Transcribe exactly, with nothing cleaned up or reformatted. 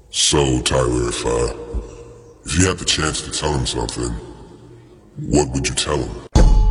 So, Tyler, if, uh, if you had the chance to tell him something, what would you tell him?